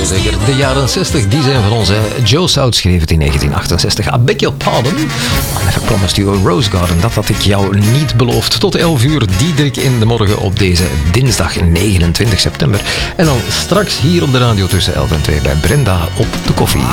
zeker. De jaren 60, die zijn van ons. Hè. Joe South schreef het in 1968. I beg your pardon. I never promised you a rose garden. Dat had ik jou niet beloofd. Tot 11 uur, Diederik in de morgen op deze dinsdag 29 september. En dan straks hier op de radio tussen 11 en 2 bij Brenda op de koffie.